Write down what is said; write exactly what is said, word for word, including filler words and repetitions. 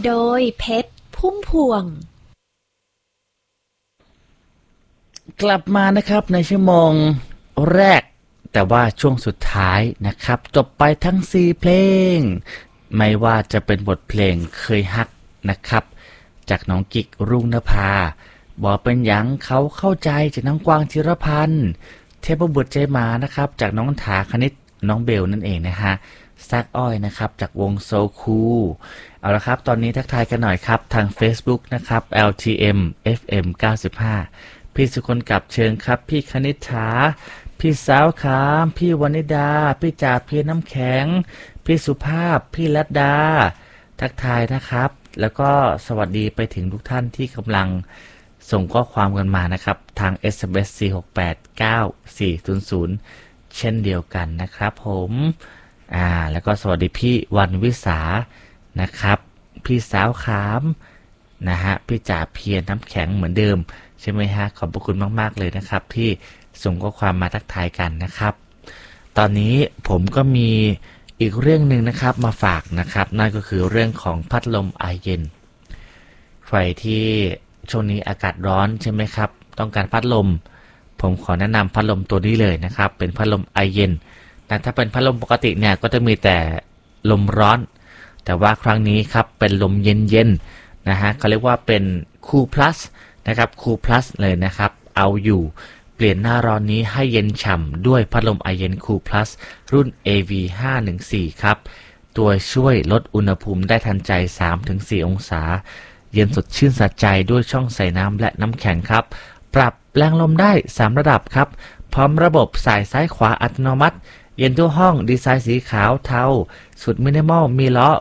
โดยเพชรพุ่มพวงกลับมานะครับในชั่วโมงแรกแต่ว่าช่วงสุดท้ายนะครับจบไปทั้งสี่เพลงไม่ว่าจะเป็นบทเพลงเคยฮักนะครับจากน้องกิกรุ่งนภาบอกเป็นหยังเขาเข้าใจจากน้องกวางจิรพันธ์เทพบุตรใจหมานะครับจากน้องถาคณิตน้องเบลนั่นเองนะฮะซากอ้อยนะครับจากวงโซคูเอาละครับตอนนี้ทักทายกันหน่อยครับทาง Facebook นะครับ แอล ที เอ็ม เอฟ เอ็ม เก้าสิบห้าพี่สุคนกับเชิญครับพี่คณิษฐาพี่สาวขามพี่วนิดาพี่จ่าเพียน้ำแข็งพี่สุภาพพี่ลัดดาทักทายนะครับแล้วก็สวัสดีไปถึงทุกท่านที่กำลังส่งข้อความกันมานะครับทาง เอส เอ็ม เอส สี่ หก แปด เก้า สี่ ศูนย์ ศูนย์เช่นเดียวกันนะครับผมอ่าแล้วก็สวัสดีพี่วันวิสานะครับพี่สาวขามนะฮะพี่จ่าเพียน้ำแข็งเหมือนเดิมใช่ไหมฮะขอบพระคุณมากๆเลยนะครับที่ส่งข้อความมาทักทายกันนะครับตอนนี้ผมก็มีอีกเรื่องหนึ่งนะครับมาฝากนะครับนั่นก็คือเรื่องของพัดลมไอเย็นใครที่ช่วงนี้อากาศร้อนใช่ไหมครับต้องการพัดลมผมขอแนะนำพัดลมตัวนี้เลยนะครับเป็นพัดลมไอเย็นแต่ถ้าเป็นพัดลมปกติเนี่ยก็จะมีแต่ลมร้อนแต่ว่าครั้งนี้ครับเป็นลมเย็นๆนะฮะเขาเรียกว่าเป็นคูลพลัสนะครับคูลพลัสเลยนะครับเอาอยู่เปลี่ยนหน้าร้อนนี้ให้เย็นฉ่ำด้วยพัดลมไอเย็นคูลพลัสรุ่น เอ วี ห้าหนึ่งสี่ ครับตัวช่วยลดอุณหภูมิได้ทันใจ สามถึงสี่ องศาเย็นสดชื่นสะใจด้วยช่องใส่น้ำและน้ำแข็งครับปรับแรงลมได้สามระดับครับพร้อมระบบสายซ้ายขวาอัตโนมัติเย็นทั่วห้องดีไซน์สีขาวเทาสุดมินิมอลมีล้อ